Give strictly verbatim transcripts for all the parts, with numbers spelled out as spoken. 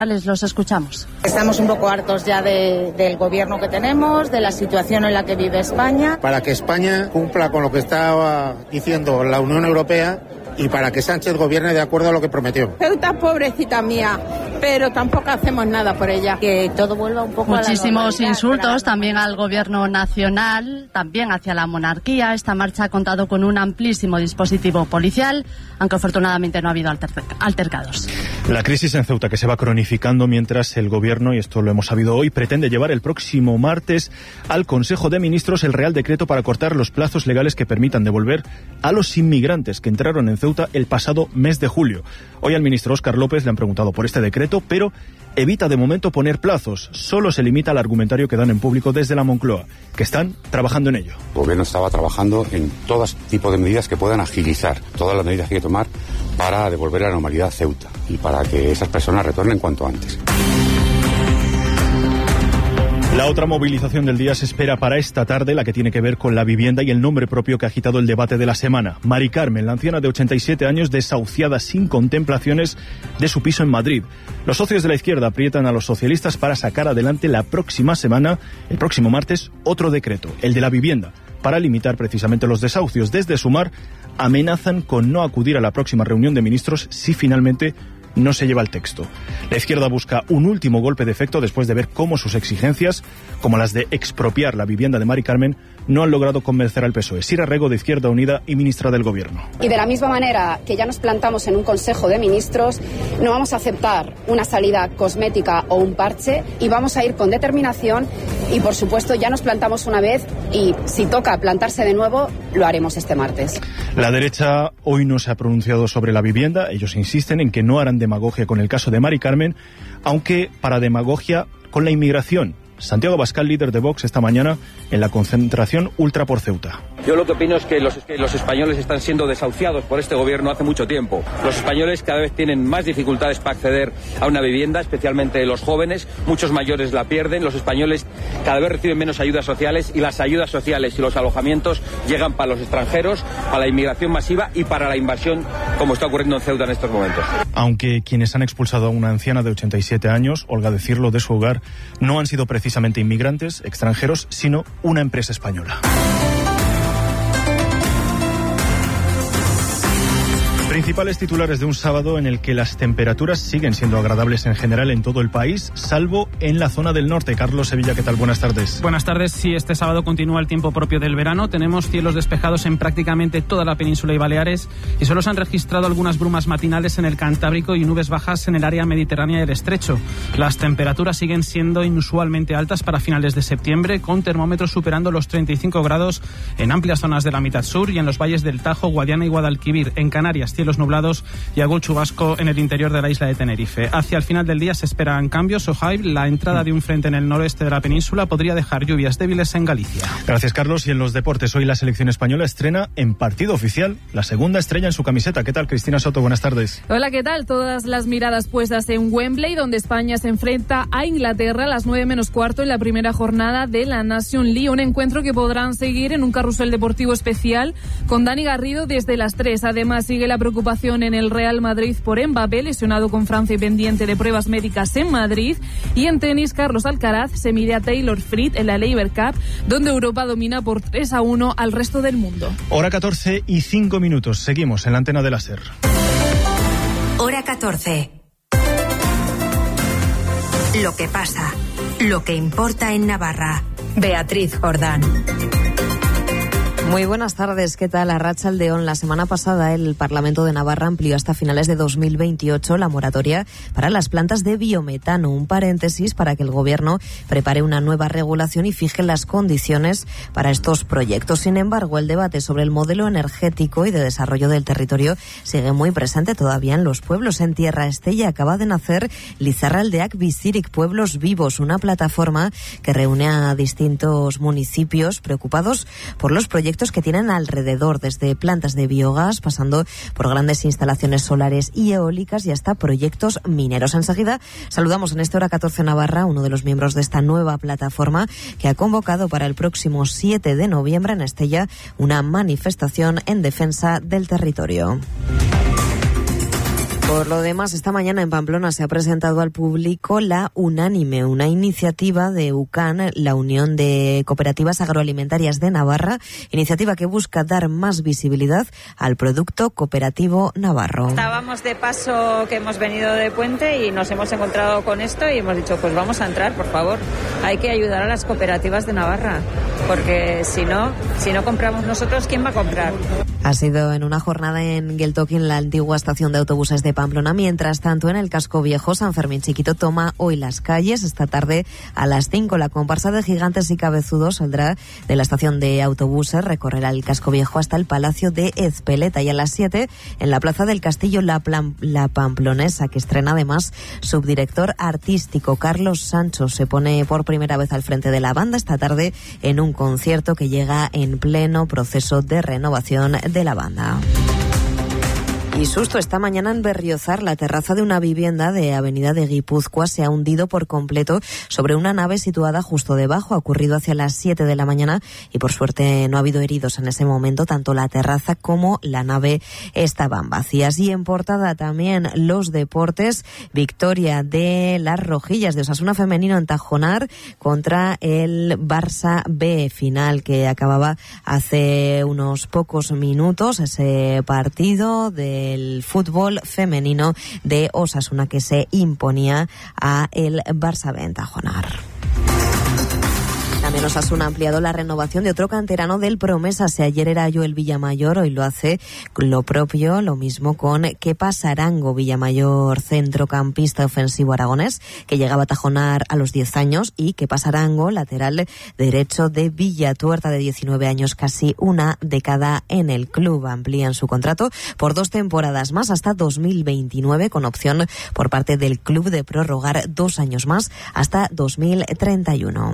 Los escuchamos. Estamos un poco hartos ya de, del gobierno que tenemos, de la situación en la que vive España. Para que España cumpla con lo que estaba diciendo la Unión Europea y para que Sánchez gobierne de acuerdo a lo que prometió. Ceuta, pobrecita mía, pero tampoco hacemos nada por ella. Que todo vuelva un poco Muchísimos a la normalidad, insultos también al gobierno nacional, también hacia la monarquía. Esta marcha ha contado con un amplísimo dispositivo policial, aunque afortunadamente no ha habido alter- altercados. La crisis en Ceuta que se va cronificando mientras el gobierno, y esto lo hemos sabido hoy, pretende llevar el próximo martes al Consejo de Ministros el Real Decreto para cortar los plazos legales que permitan devolver a los inmigrantes que entraron en Ceuta el pasado mes de julio. Hoy al ministro Óscar López le han preguntado por este decreto, pero evita de momento poner plazos. Solo se limita al argumentario que dan en público desde la Moncloa, que están trabajando en ello. El gobierno estaba trabajando en todo tipo de medidas que puedan agilizar todas las medidas que hay que tomar para devolver a la normalidad a Ceuta y para que esas personas retornen cuanto antes. La otra movilización del día se espera para esta tarde, la que tiene que ver con la vivienda y el nombre propio que ha agitado el debate de la semana. Mari Carmen, la anciana de ochenta y siete años, desahuciada sin contemplaciones de su piso en Madrid. Los socios de la izquierda aprietan a los socialistas para sacar adelante la próxima semana, el próximo martes, otro decreto, el de la vivienda, para limitar precisamente los desahucios. Desde Sumar amenazan con no acudir a la próxima reunión de ministros si finalmente no se lleva el texto. La izquierda busca un último golpe de efecto después de ver cómo sus exigencias, como las de expropiar la vivienda de Mari Carmen, no han logrado convencer al P S O E. Sira Rego, de Izquierda Unida y ministra del Gobierno. Y de la misma manera que ya nos plantamos en un Consejo de Ministros, no vamos a aceptar una salida cosmética o un parche y vamos a ir con determinación y, por supuesto, ya nos plantamos una vez y si toca plantarse de nuevo, lo haremos este martes. La derecha hoy no se ha pronunciado sobre la vivienda. Ellos insisten en que no harán demagogia con el caso de Mari Carmen, aunque para demagogia con la inmigración. Santiago Abascal, líder de Vox, esta mañana en la concentración Ultra por Ceuta. Yo lo que opino es que los, que los españoles están siendo desahuciados por este gobierno hace mucho tiempo. Los españoles cada vez tienen más dificultades para acceder a una vivienda, especialmente los jóvenes. Muchos mayores la pierden. Los españoles cada vez reciben menos ayudas sociales y las ayudas sociales y los alojamientos llegan para los extranjeros, para la inmigración masiva y para la invasión, como está ocurriendo en Ceuta en estos momentos. Aunque quienes han expulsado a una anciana de ochenta y siete años, Olga decirlo, de su hogar, no han sido precisamente inmigrantes extranjeros, sino una empresa española. Principales titulares de un sábado en el que las temperaturas siguen siendo agradables en general en todo el país, salvo en la zona del norte. Carlos Sevilla, ¿qué tal? Buenas tardes. Buenas tardes. Sí, este sábado continúa el tiempo propio del verano. Tenemos cielos despejados en prácticamente toda la península y Baleares y solo se han registrado algunas brumas matinales en el Cantábrico y nubes bajas en el área mediterránea y el Estrecho. Las temperaturas siguen siendo inusualmente altas para finales de septiembre, con termómetros superando los treinta y cinco grados en amplias zonas de la mitad sur y en los valles del Tajo, Guadiana y Guadalquivir. En Canarias, cielos nublados y algún chubasco en el interior de la isla de Tenerife. Hacia el final del día se esperan cambios. Sohaib, la entrada de un frente en el noroeste de la península podría dejar lluvias débiles en Galicia. Gracias, Carlos. Y en los deportes, hoy la selección española estrena en partido oficial la segunda estrella en su camiseta. ¿Qué tal, Cristina Soto? Buenas tardes. Hola, ¿qué tal? Todas las miradas puestas en Wembley, donde España se enfrenta a Inglaterra a las nueve menos cuarto en la primera jornada de la Nation League. Un encuentro que podrán seguir en un carrusel deportivo especial con Dani Garrido desde las tres. Además, sigue la preocupación en el Real Madrid por Mbappé, lesionado con Francia y pendiente de pruebas médicas en Madrid. Y en tenis, Carlos Alcaraz se mide a Taylor Fritz en la Laver Cup, donde Europa domina por tres a uno al resto del mundo. Hora catorce y cinco minutos. Seguimos en la antena de la SER. Hora catorce. Lo que pasa, lo que importa en Navarra. Beatriz Jordán. Muy buenas tardes, ¿qué tal? Arratsaldeon. La semana pasada el Parlamento de Navarra amplió hasta finales de dos mil veintiocho la moratoria para las plantas de biometano, un paréntesis para que el Gobierno prepare una nueva regulación y fije las condiciones para estos proyectos. Sin embargo, el debate sobre el modelo energético y de desarrollo del territorio sigue muy presente todavía en los pueblos. En Tierra Estella acaba de nacer Lizarraldeak Bizirik, Pueblos Vivos, una plataforma que reúne a distintos municipios preocupados por los proyectos que tienen alrededor, desde plantas de biogás, pasando por grandes instalaciones solares y eólicas y hasta proyectos mineros. Enseguida saludamos en esta hora catorce Navarra, uno de los miembros de esta nueva plataforma que ha convocado para el próximo siete de noviembre en Estella una manifestación en defensa del territorio. Por lo demás, esta mañana en Pamplona se ha presentado al público la Unánime, una iniciativa de U C A N, la Unión de Cooperativas Agroalimentarias de Navarra, iniciativa que busca dar más visibilidad al producto cooperativo navarro. Estábamos de paso, que hemos venido de puente y nos hemos encontrado con esto y hemos dicho, pues vamos a entrar, por favor. Hay que ayudar a las cooperativas de Navarra, porque si no, si no compramos nosotros, ¿quién va a comprar? Ha sido en una jornada en Geltoki, en la antigua estación de autobuses de Pamplona. Mientras tanto, en el Casco Viejo, San Fermín Chiquito toma hoy las calles. Esta tarde a las cinco la comparsa de Gigantes y Cabezudos saldrá de la estación de autobuses, recorrerá el Casco Viejo hasta el Palacio de Ezpeleta, y a las siete en la Plaza del Castillo la, Plan- la Pamplonesa, que estrena además subdirector artístico. Carlos Sancho se pone por primera vez al frente de la banda esta tarde en un concierto que llega en pleno proceso de renovación de la banda. Y susto, esta mañana en Berriozar, la terraza de una vivienda de Avenida de Guipúzcoa se ha hundido por completo sobre una nave situada justo debajo. Ha ocurrido hacia las siete de la mañana y por suerte no ha habido heridos en ese momento. Tanto la terraza como la nave estaban vacías. Y en portada también los deportes. Victoria de las Rojillas de Osasuna femenino en Tajonar contra el Barça B, final que acababa hace unos pocos minutos. Ese partido de el fútbol femenino de Osasuna que se imponía a el Barça B en Tajonar. También Osasuna ha ampliado la renovación de otro canterano del Promesa. Si ayer era Joel Villamayor, hoy lo hace lo propio, lo mismo con Kepa Sarango, Villamayor, centrocampista ofensivo aragonés, que llegaba a Tajonar a los diez años, y Kepa Sarango, lateral derecho de Villatuerta, de diecinueve años, casi una década en el club. Amplían su contrato por dos temporadas más hasta dos mil veintinueve, con opción por parte del club de prorrogar dos años más hasta dos mil treinta y uno.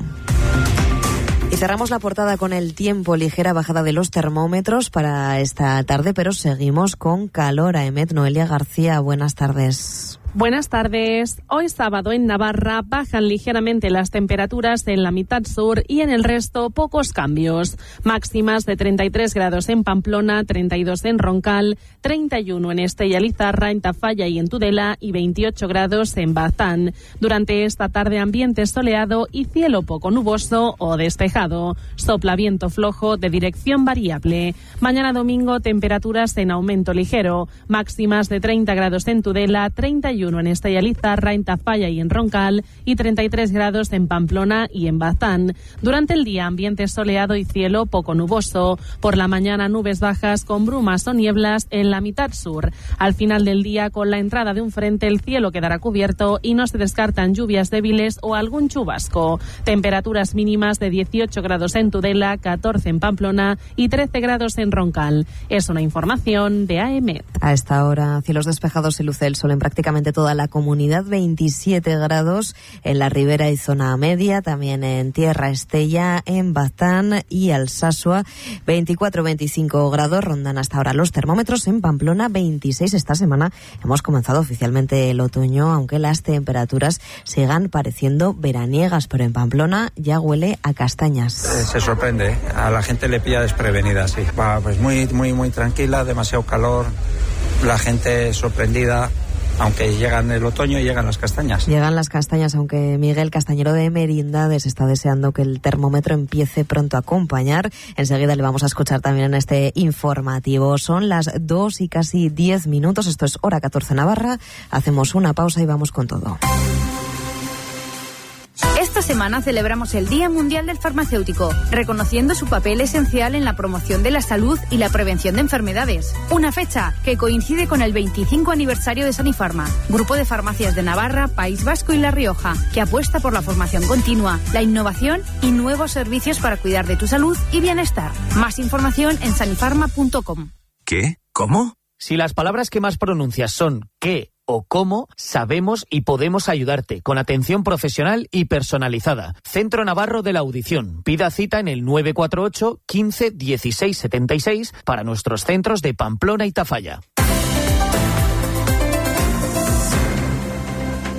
Y cerramos la portada con el tiempo, ligera bajada de los termómetros para esta tarde, pero seguimos con calor. Aemet, Noelia García, buenas tardes. Buenas tardes. Hoy sábado en Navarra bajan ligeramente las temperaturas en la mitad sur y en el resto pocos cambios. Máximas de treinta y tres grados en Pamplona, treinta y dos en Roncal, treinta y uno en Estella Lizarra, en Tafalla y en Tudela y veintiocho grados en Baztán. Durante esta tarde ambiente soleado y cielo poco nuboso o despejado. Sopla viento flojo de dirección variable. Mañana domingo temperaturas en aumento ligero. Máximas de treinta grados en Tudela, treinta y uno en Estella Lizarra, en Tafalla y en Roncal y treinta y tres grados en Pamplona y en Baztán. Durante el día ambiente soleado y cielo poco nuboso. Por la mañana nubes bajas con brumas o nieblas en la mitad sur. Al final del día, con la entrada de un frente, el cielo quedará cubierto y no se descartan lluvias débiles o algún chubasco. Temperaturas mínimas de dieciocho grados en Tudela, catorce en Pamplona y trece grados en Roncal. Es una información de Aemet. A esta hora, cielos despejados y luce el sol en prácticamente toda la comunidad, veintisiete grados en la ribera y zona media, también en Tierra Estella, en Baztán y Alsasua, veinticuatro veinticinco grados, rondan hasta ahora los termómetros. En Pamplona, veintiséis. Esta semana hemos comenzado oficialmente el otoño, aunque las temperaturas sigan pareciendo veraniegas, pero en Pamplona ya huele a castañas. Eh, se sorprende, a la gente le pilla desprevenida, sí. Va, pues muy, muy, muy tranquila, demasiado calor, la gente sorprendida. Aunque llegan el otoño y llegan las castañas. Llegan las castañas, aunque Miguel, castañero de Merindades, está deseando que el termómetro empiece pronto a acompañar. Enseguida le vamos a escuchar también en este informativo. Son las dos y casi diez minutos. Esto es Hora catorce Navarra. Hacemos una pausa y vamos con todo. Esta semana celebramos el Día Mundial del Farmacéutico, reconociendo su papel esencial en la promoción de la salud y la prevención de enfermedades. Una fecha que coincide con el veinticinco aniversario de Sanifarma, grupo de farmacias de Navarra, País Vasco y La Rioja, que apuesta por la formación continua, la innovación y nuevos servicios para cuidar de tu salud y bienestar. Más información en sanifarma punto com. ¿Qué? ¿Cómo? Si las palabras que más pronuncias son qué o cómo, sabemos y podemos ayudarte con atención profesional y personalizada. Centro Navarro de la Audición. Pida cita en el nueve cuatro ocho, quince, dieciséis, setenta y seis para nuestros centros de Pamplona y Tafalla.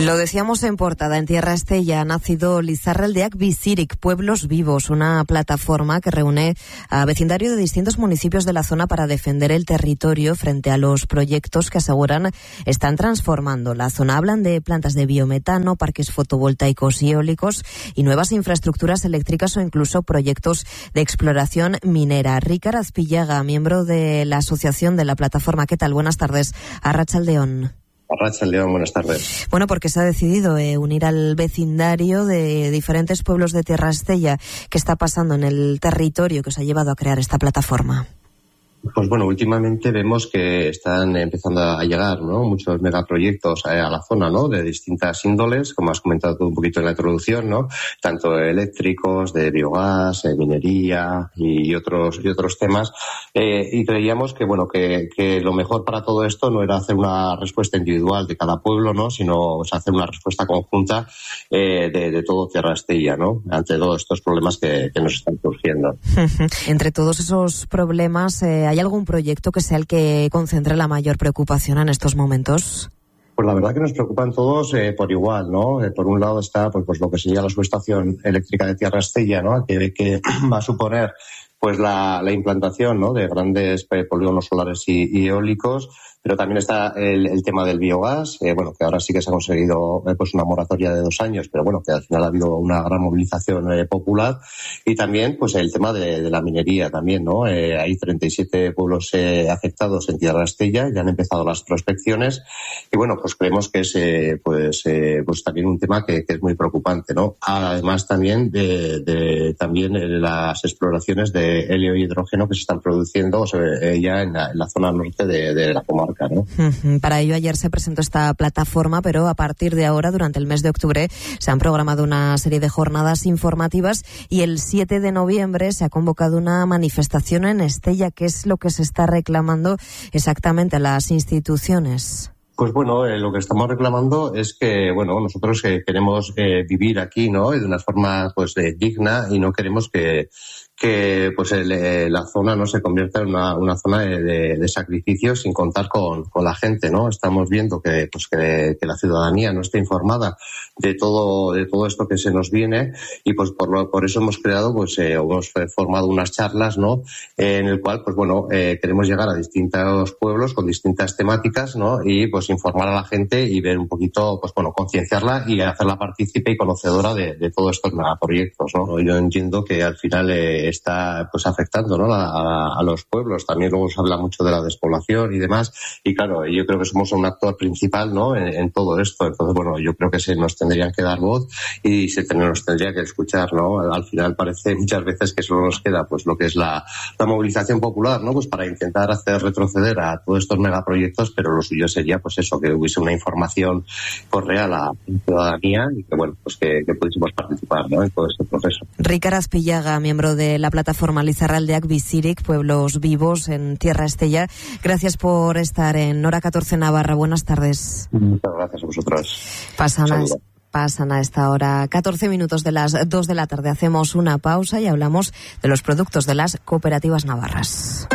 Lo decíamos en portada, en Tierra Estella ha nacido Lizarraldeak Bizirik, Pueblos Vivos, una plataforma que reúne a vecindario de distintos municipios de la zona para defender el territorio frente a los proyectos que aseguran están transformando la zona. Hablan de plantas de biometano, parques fotovoltaicos y eólicos y nuevas infraestructuras eléctricas o incluso proyectos de exploración minera. Ricard Azpillaga, miembro de la asociación de la plataforma. ¿Qué tal? Buenas tardes. Arratsaldeon. Arratsaldeon, buenas tardes. Bueno, porque se ha decidido eh, unir al vecindario de diferentes pueblos de Tierra Estella. ¿Qué está pasando en el territorio que os ha llevado a crear esta plataforma? Pues bueno, últimamente vemos que están empezando a llegar, ¿no?, muchos megaproyectos a la zona, ¿no?, de distintas índoles, como has comentado tú un poquito en la introducción, ¿no?, tanto eléctricos, de biogás, de minería y otros y otros temas. Eh, y creíamos que, bueno, que, que lo mejor para todo esto no era hacer una respuesta individual de cada pueblo, ¿no?, sino o sea, hacer una respuesta conjunta eh, de, de todo Tierra Estella, ¿no?, ante todos estos problemas que, que nos están surgiendo. Entre todos esos problemas, eh, ¿hay algún proyecto que sea el que concentre la mayor preocupación en estos momentos? Pues la verdad que nos preocupan todos eh, por igual, ¿no? Eh, por un lado está pues, pues lo que sería la subestación eléctrica de Tierra Estella, ¿no?, que, que va a suponer pues la, la implantación, ¿no?, de grandes polígonos solares y, y eólicos. Pero también está el, el tema del biogás, eh, bueno, que ahora sí que se ha conseguido eh, pues una moratoria de dos años, pero bueno, que al final ha habido una gran movilización eh, popular. Y también, pues el tema de, de la minería también, ¿no? Eh, hay treinta y siete pueblos eh, afectados en Tierra Estella, ya han empezado las prospecciones. Y bueno, pues creemos que es, eh, pues, eh, pues también un tema que, que es muy preocupante, ¿no? Además también de, de también eh, las exploraciones de helio y hidrógeno que se están produciendo o sea, eh, ya en la, en la zona norte de, de la comarca, ¿no? Para ello ayer se presentó esta plataforma, pero a partir de ahora, durante el mes de octubre, se han programado una serie de jornadas informativas y el siete de noviembre se ha convocado una manifestación en Estella. ¿Qué es lo que se está reclamando exactamente a las instituciones? Pues bueno, eh, lo que estamos reclamando es que, bueno, nosotros eh, queremos eh, vivir aquí, ¿no?, de una forma pues eh, digna y no queremos que que pues el, eh, la zona no se convierta en una, una zona de, de, de sacrificio sin contar con, con la gente, ¿no? Estamos viendo que pues que, que la ciudadanía no está informada de todo de todo esto que se nos viene y pues por lo, por eso hemos creado pues eh, hemos formado unas charlas, ¿no?, eh, en el cual pues bueno eh, queremos llegar a distintos pueblos con distintas temáticas, ¿no?, y pues informar a la gente y ver un poquito pues bueno concienciarla y hacerla partícipe y conocedora de, de todos estos megaproyectos, ¿no? Yo entiendo que al final eh, está pues afectando, ¿no?, a, a, a los pueblos. También luego se habla mucho de la despoblación y demás. Y claro, yo creo que somos un actor principal, ¿no?, en, en todo esto. Entonces, bueno, yo creo que se nos tendrían que dar voz y se nos tendría que escuchar, ¿no? Al final parece muchas veces que solo nos queda pues lo que es la, la movilización popular, ¿no?, pues para intentar hacer retroceder a todos estos megaproyectos, pero lo suyo sería pues eso, que hubiese una información pues real a la ciudadanía y que bueno, pues que, que pudiésemos participar, ¿no?, en todo este proceso. Ricard Azpillaga, miembro de la plataforma Lizarraldeak Bizirik, Pueblos Vivos en Tierra Estella. Gracias por estar en Hora catorce Navarra. Buenas tardes. Muchas gracias a vosotros. Pasan a, pasan a esta hora catorce minutos de las dos de la tarde. Hacemos una pausa y hablamos de los productos de las cooperativas navarras.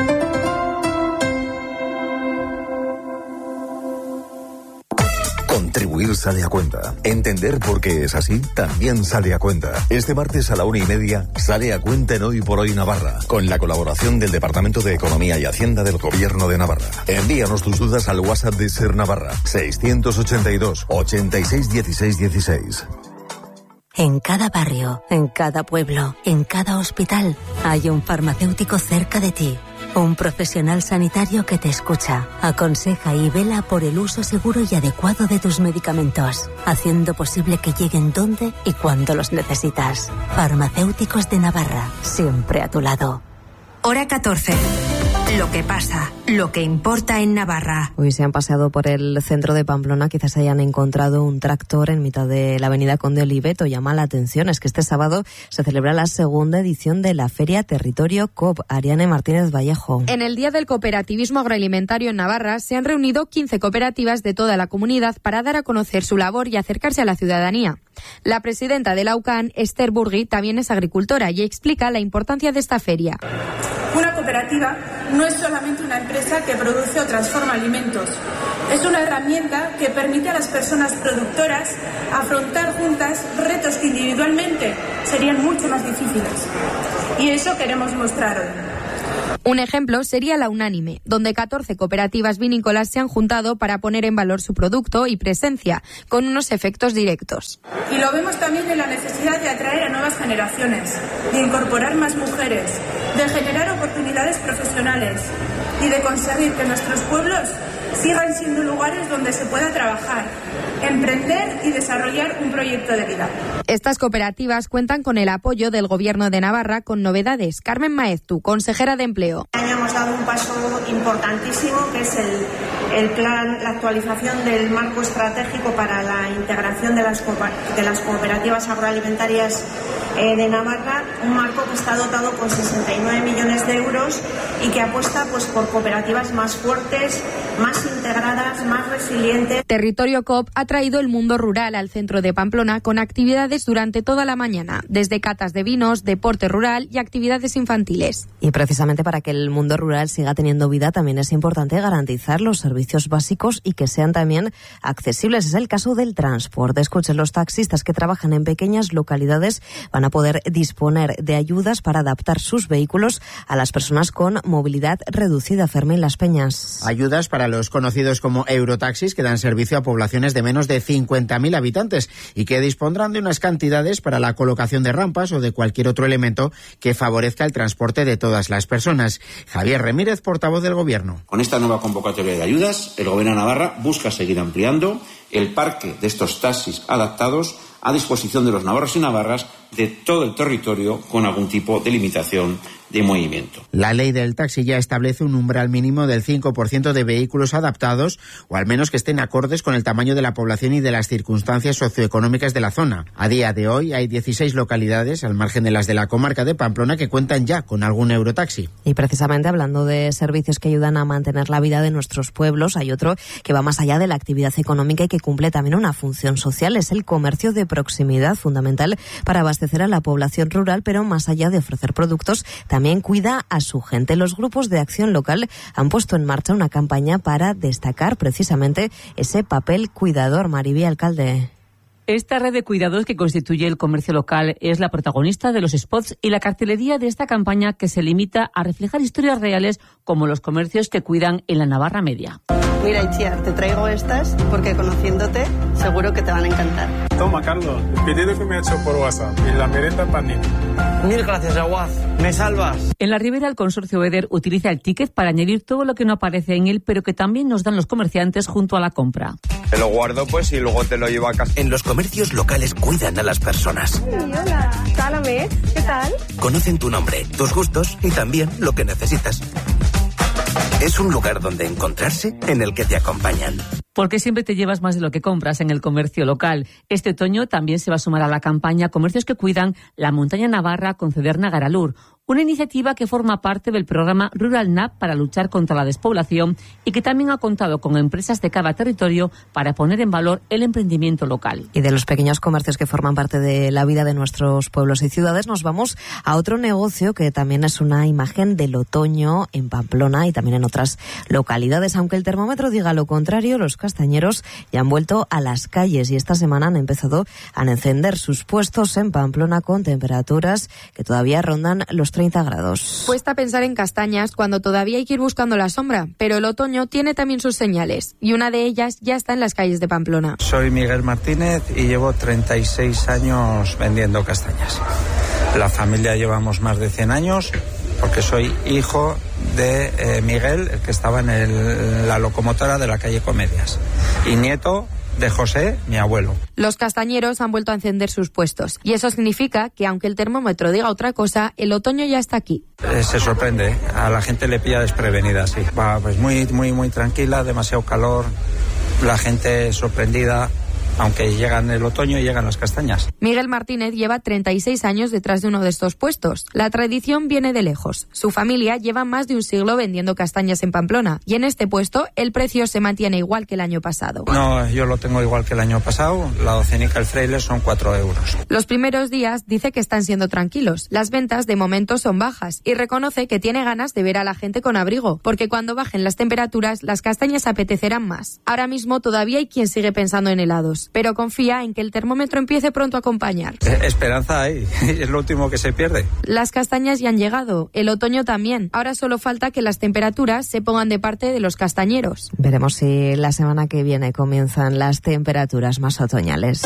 Contribuir sale a cuenta. Entender por qué es así también sale a cuenta. Este martes a la una y media sale a cuenta en Hoy por Hoy Navarra, con la colaboración del Departamento de Economía y Hacienda del Gobierno de Navarra. Envíanos tus dudas al WhatsApp de Ser Navarra, seiscientos ochenta y dos, ochenta y seis, dieciséis, dieciséis. En cada barrio, en cada pueblo, en cada hospital, hay un farmacéutico cerca de ti. Un profesional sanitario que te escucha, aconseja y vela por el uso seguro y adecuado de tus medicamentos, haciendo posible que lleguen donde y cuando los necesitas. Farmacéuticos de Navarra, siempre a tu lado. Hora catorce. Lo que pasa, lo que importa en Navarra. Hoy se han paseado por el centro de Pamplona, quizás hayan encontrado un tractor en mitad de la avenida Conde Oliveto. Llama la atención, es que este sábado se celebra la segunda edición de la Feria Territorio COP. Ariane Martínez Vallejo. En el Día del Cooperativismo Agroalimentario en Navarra se han reunido quince cooperativas de toda la comunidad para dar a conocer su labor y acercarse a la ciudadanía. La presidenta de la U C A N, Esther Burgui, también es agricultora y explica la importancia de esta feria. Una cooperativa no es solamente una empresa que produce o transforma alimentos. Es una herramienta que permite a las personas productoras afrontar juntas retos que individualmente serían mucho más difíciles. Y eso queremos mostrar hoy. Un ejemplo sería la Unánime, donde catorce cooperativas vinícolas se han juntado para poner en valor su producto y presencia, con unos efectos directos. Y lo vemos también en la necesidad de atraer a nuevas generaciones, de incorporar más mujeres, de generar oportunidades profesionales y de conseguir que nuestros pueblos sigan siendo lugares donde se pueda trabajar, emprender y desarrollar un proyecto de vida. Estas cooperativas cuentan con el apoyo del Gobierno de Navarra con novedades. Carmen Maeztu, consejera de Empleo. Este año hemos dado un paso importantísimo, que es el, el plan, la actualización del marco estratégico para la integración de las, de las cooperativas agroalimentarias eh, de Navarra, un marco que está dotado con sesenta y nueve millones de euros y que apuesta pues por cooperativas más fuertes, más integradas, más resilientes. Territorio Coop ha traído el mundo rural al centro de Pamplona con actividades durante toda la mañana, desde catas de vinos, deporte rural y actividades infantiles. Y precisamente para que el mundo rural siga teniendo vida también es importante garantizar los servicios básicos y que sean también accesibles. Es el caso del transporte. Escuchen, los taxistas que trabajan en pequeñas localidades van a poder disponer de ayudas para adaptar sus vehículos a las personas con movilidad reducida. Fermín Las Peñas. Ayudas para los conocidos como eurotaxis, que dan servicio a poblaciones de menos de cincuenta mil habitantes y que dispondrán de unas cantidades para la colocación de rampas o de cualquier otro elemento que favorezca el transporte de todas las personas. Javier Remírez, portavoz del Gobierno. Con esta nueva convocatoria de ayudas, el Gobierno de Navarra busca seguir ampliando el parque de estos taxis adaptados a disposición de los navarros y navarras de todo el territorio con algún tipo de limitación de movimiento. La ley del taxi ya establece un umbral mínimo del cinco por ciento de vehículos adaptados, o al menos que estén acordes con el tamaño de la población y de las circunstancias socioeconómicas de la zona. A día de hoy hay dieciséis localidades, al margen de las de la comarca de Pamplona, que cuentan ya con algún eurotaxi. Y precisamente hablando de servicios que ayudan a mantener la vida de nuestros pueblos, hay otro que va más allá de la actividad económica y que cumple también una función social. Es el comercio de proximidad, fundamental para abastecer a la población rural, pero más allá de ofrecer productos, también cuida a su gente. Los grupos de acción local han puesto en marcha una campaña para destacar precisamente ese papel cuidador. Maribí, alcalde. Esta red de cuidados que constituye el comercio local es la protagonista de los spots y la cartelería de esta campaña, que se limita a reflejar historias reales como los comercios que cuidan en la Navarra media. Mira, Itziar, te traigo estas porque conociéndote seguro que te van a encantar. Toma, Carlos, el pedido que me ha hecho por WhatsApp y la merenda panini. Mil gracias, Aguaz. Me salvas. En la Ribera, el consorcio Eder utiliza el ticket para añadir todo lo que no aparece en él, pero que también nos dan los comerciantes junto a la compra. Te lo guardo pues y luego te lo llevo a casa. En los comercios locales cuidan a las personas. Sí, hola. Cálame, ¿qué tal? Conocen tu nombre, tus gustos y también lo que necesitas. Es un lugar donde encontrarse, en el que te acompañan. Porque siempre te llevas más de lo que compras en el comercio local. Este otoño también se va a sumar a la campaña Comercios que Cuidan la Montaña Navarra con Cederna Garalur, una iniciativa que forma parte del programa Rural N A P para luchar contra la despoblación y que también ha contado con empresas de cada territorio para poner en valor el emprendimiento local. Y de los pequeños comercios que forman parte de la vida de nuestros pueblos y ciudades, nos vamos a otro negocio que también es una imagen del otoño en Pamplona y también en otras localidades. Aunque el termómetro diga lo contrario, los castañeros ya han vuelto a las calles y esta semana han empezado a encender sus puestos en Pamplona con temperaturas que todavía rondan los treinta grados. Cuesta pensar en castañas cuando todavía hay que ir buscando la sombra, pero el otoño tiene también sus señales y una de ellas ya está en las calles de Pamplona. Soy Miguel Martínez y llevo treinta y seis años vendiendo castañas. La familia llevamos más de cien años porque soy hijo de eh, Miguel, el que estaba en el, la locomotora de la calle Comedias, y nieto de José, mi abuelo. Los castañeros han vuelto a encender sus puestos y eso significa que aunque el termómetro diga otra cosa, el otoño ya está aquí. Eh, se sorprende, a la gente le pilla desprevenida, sí. Va pues muy, muy, muy tranquila, demasiado calor, la gente sorprendida, aunque llegan el otoño y llegan las castañas. Miguel Martínez lleva treinta y seis años detrás de uno de estos puestos. La tradición viene de lejos. Su familia lleva más de un siglo vendiendo castañas en Pamplona y en este puesto el precio se mantiene igual que el año pasado. No, yo lo tengo igual que el año pasado. La docenica el fraile son cuatro euros. Los primeros días dice que están siendo tranquilos. Las ventas de momento son bajas y reconoce que tiene ganas de ver a la gente con abrigo, porque cuando bajen las temperaturas las castañas apetecerán más. Ahora mismo todavía hay quien sigue pensando en helados, pero confía en que el termómetro empiece pronto a acompañar. Eh, esperanza hay, es lo último que se pierde. Las castañas ya han llegado, el otoño también. Ahora solo falta que las temperaturas se pongan de parte de los castañeros. Veremos si la semana que viene comienzan las temperaturas más otoñales.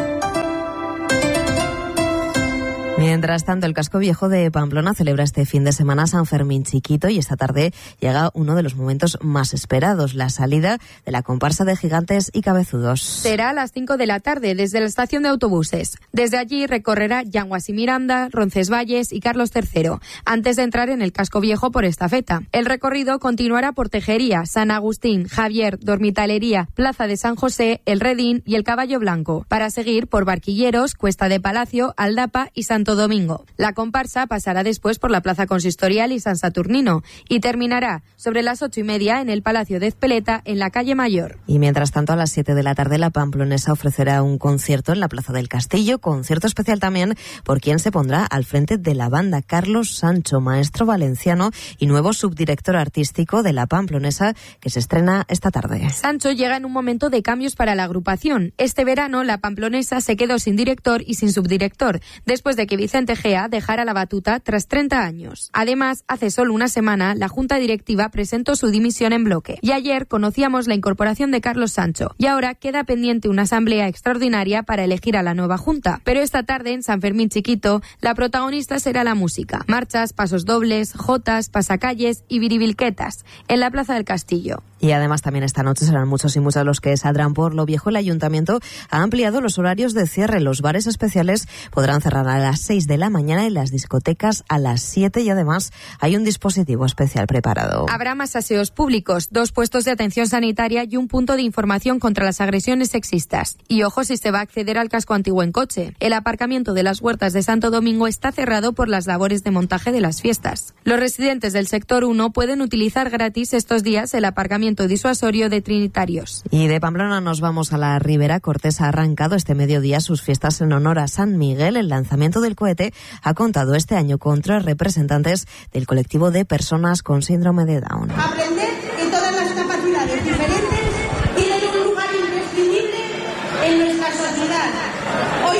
Mientras tanto, el casco viejo de Pamplona celebra este fin de semana San Fermín Chiquito y esta tarde llega uno de los momentos más esperados, la salida de la comparsa de gigantes y cabezudos. Será a las cinco de la tarde desde la estación de autobuses. Desde allí recorrerá Yanguas y Miranda, Roncesvalles y Carlos tercero, antes de entrar en el casco viejo por estafeta. El recorrido continuará por Tejería, San Agustín, Javier, Dormitalería, Plaza de San José, El Redín y el Caballo Blanco, para seguir por Barquilleros, Cuesta de Palacio, Aldapa y Santo Domingo. La comparsa pasará después por la Plaza Consistorial y San Saturnino y terminará sobre las ocho y media en el Palacio de Ezpeleta en la calle Mayor. Y mientras tanto, a las siete de la tarde la pamplonesa ofrecerá un concierto en la Plaza del Castillo, concierto especial también por quien se pondrá al frente de la banda, Carlos Sancho, maestro valenciano y nuevo subdirector artístico de la pamplonesa, que se estrena esta tarde. Sancho llega en un momento de cambios para la agrupación. Este verano la pamplonesa se quedó sin director y sin subdirector, después de que Vicente Gea dejara la batuta tras treinta años. Además, hace solo una semana, la Junta Directiva presentó su dimisión en bloque. Y ayer conocíamos la incorporación de Carlos Sancho. Y ahora queda pendiente una asamblea extraordinaria para elegir a la nueva Junta. Pero esta tarde, en San Fermín Chiquito, la protagonista será la música. Marchas, pasos dobles, jotas, pasacalles y biribilquetas en la Plaza del Castillo. Y además también esta noche serán muchos y muchas los que saldrán por lo viejo. El ayuntamiento ha ampliado los horarios de cierre. Los bares especiales podrán cerrar a las seis de la mañana y las discotecas a las siete, y además hay un dispositivo especial preparado. Habrá más aseos públicos, dos puestos de atención sanitaria y un punto de información contra las agresiones sexistas. Y ojo si se va a acceder al casco antiguo en coche. El aparcamiento de las Huertas de Santo Domingo está cerrado por las labores de montaje de las fiestas. Los residentes del sector uno pueden utilizar gratis estos días el aparcamiento disuasorio de Trinitarios. Y de Pamplona nos vamos a la Ribera. Cortés ha arrancado este mediodía sus fiestas en honor a San Miguel. El lanzamiento del cohete ha contado este año con tres representantes del colectivo de personas con síndrome de Down. Aprender que todas las capacidades diferentes tienen un lugar imprescindible en nuestra sociedad. Hoy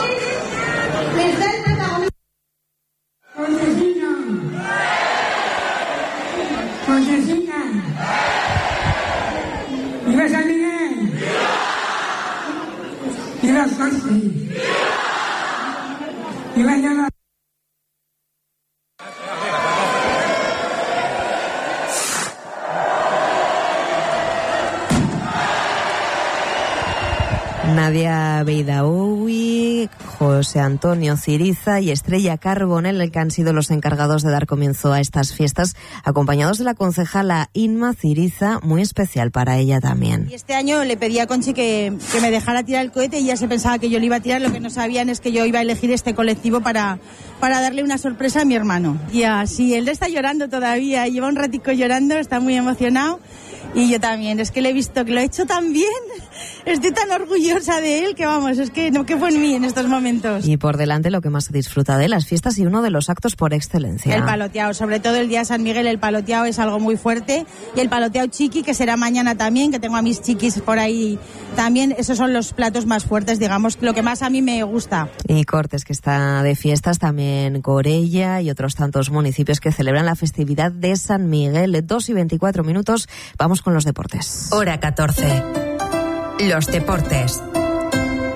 Cortés les da el protagonismo. Montesina. Montesina. ¡Viva San Miguel! ¡Viva Cortés! ¡Viva Llama! Nadia Beidaoui, José Antonio Ciriza y Estrella Carbonell, que han sido los encargados de dar comienzo a estas fiestas, acompañados de la concejala Inma Ciriza, muy especial para ella también. Y este año le pedí a Conchi que, que me dejara tirar el cohete y ya se pensaba que yo lo iba a tirar. Lo que no sabían es que yo iba a elegir este colectivo para, para darle una sorpresa a mi hermano. Y así, él está llorando todavía, lleva un ratico llorando, está muy emocionado. Y yo también, es que le he visto que lo ha hecho tan bien. Estoy tan orgullosa de él que vamos, es que no que fue en mí en estos momentos. Y por delante lo que más se disfruta de las fiestas y uno de los actos por excelencia. El paloteado, sobre todo el día de San Miguel, el paloteado es algo muy fuerte. Y el paloteado chiqui, que será mañana también, que tengo a mis chiquis por ahí también. Esos son los platos más fuertes, digamos, lo que más a mí me gusta. Y Cortes, que está de fiestas, también Corella y otros tantos municipios que celebran la festividad de San Miguel. Dos y veinticuatro minutos, vamos con los deportes. Hora catorce. Los deportes.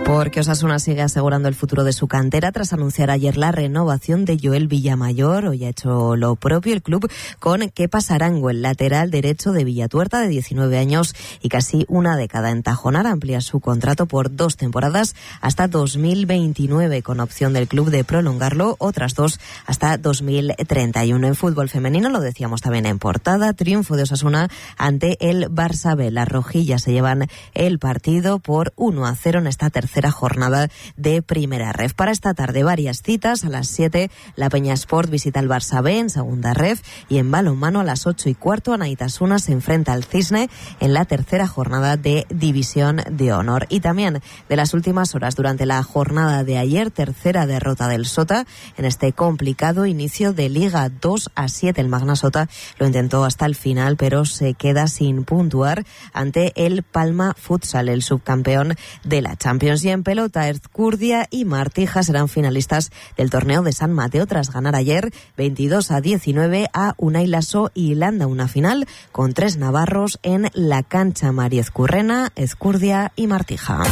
Porque Osasuna sigue asegurando el futuro de su cantera tras anunciar ayer la renovación de Joel Villamayor. Hoy ha hecho lo propio el club con Kepa Sarango, el lateral derecho de Villatuerta, de diecinueve años y casi una década en Tajonar. Amplía su contrato por dos temporadas hasta dos mil veintinueve, con opción del club de prolongarlo otras dos hasta dos mil treinta y uno. En fútbol femenino, lo decíamos también en portada, triunfo de Osasuna ante el Barça B. Las rojillas se llevan el partido por uno a cero en esta tercera jornada de Primera Ref. Para esta tarde varias citas. A las siete la Peña Sport visita al Barça B en Segunda Ref, y en balonmano a las ocho y cuarto Anaitasuna se enfrenta al Cisne en la tercera jornada de División de Honor. Y también de las últimas horas durante la jornada de ayer, tercera derrota del Sota en este complicado inicio de Liga. Dos a siete el Magna Sota lo intentó hasta el final, pero se queda sin puntuar ante el Palma Futsal, el subcampeón de la Champions. Y en pelota, Ezcurdia y Martija serán finalistas del torneo de San Mateo tras ganar ayer veintidós a diecinueve a Unai Lasso y Landa, una final con tres navarros en la cancha María Ezcurrena, Ezcurdia y Martija.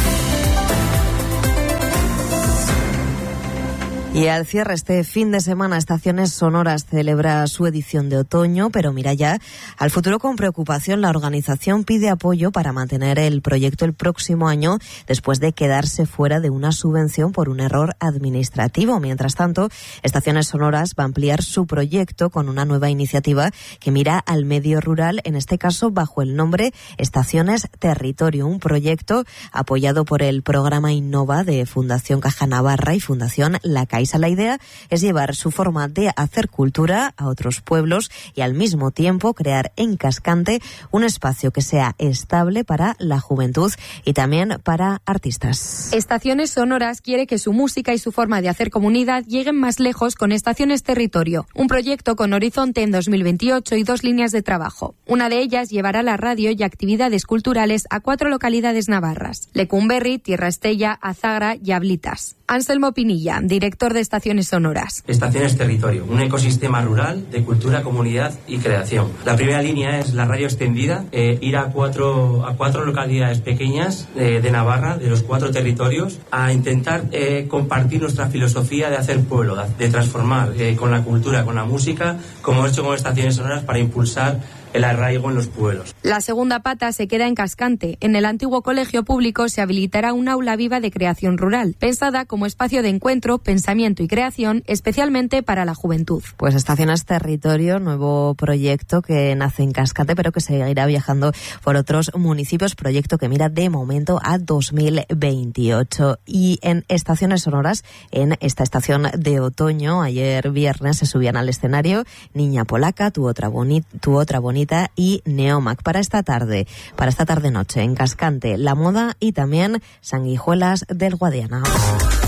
Y al cierre este fin de semana, Estaciones Sonoras celebra su edición de otoño, pero mira ya al futuro con preocupación. La organización pide apoyo para mantener el proyecto el próximo año, después de quedarse fuera de una subvención por un error administrativo. Mientras tanto, Estaciones Sonoras va a ampliar su proyecto con una nueva iniciativa que mira al medio rural, en este caso bajo el nombre Estaciones Territorio, un proyecto apoyado por el programa Innova de Fundación Caja Navarra y Fundación La Caixa. La idea es llevar su forma de hacer cultura a otros pueblos y al mismo tiempo crear en Cascante un espacio que sea estable para la juventud y también para artistas. Estaciones Sonoras quiere que su música y su forma de hacer comunidad lleguen más lejos con Estaciones Territorio, un proyecto con horizonte en dos mil veintiocho y dos líneas de trabajo. Una de ellas llevará la radio y actividades culturales a cuatro localidades navarras: Lecumberri, Tierra Estella, Azagra y Ablitas. Anselmo Pinilla, director de Estaciones Sonoras. Estaciones Territorio, un ecosistema rural de cultura, comunidad y creación. La primera línea es la radio extendida, eh, ir a cuatro, a cuatro localidades pequeñas eh, de Navarra, de los cuatro territorios, a intentar eh, compartir nuestra filosofía de hacer pueblo, de transformar eh, con la cultura, con la música, como hemos hecho con Estaciones Sonoras, para impulsar el arraigo en los pueblos. La segunda pata se queda en Cascante. En el antiguo colegio público se habilitará un aula viva de creación rural, pensada como espacio de encuentro, pensamiento y creación, especialmente para la juventud. Pues Estaciones Territorio, nuevo proyecto que nace en Cascante, pero que seguirá viajando por otros municipios, proyecto que mira de momento a dos mil veintiocho. Y en Estaciones Sonoras, en esta estación de otoño, ayer viernes se subían al escenario Niña Polaca, Tu Otra Bonita, Tu Otra Bonita y Neomac. Para esta tarde, para esta tarde noche en Cascante, La Moda y también Sanguijuelas del Guadiana.